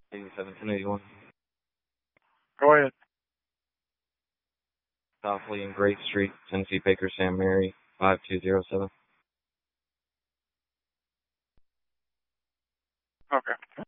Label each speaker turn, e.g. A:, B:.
A: 87-1081.
B: Go ahead.
A: South Lee and Grace Street, Tennessee Baker Sam Mary, 5207.
B: Okay.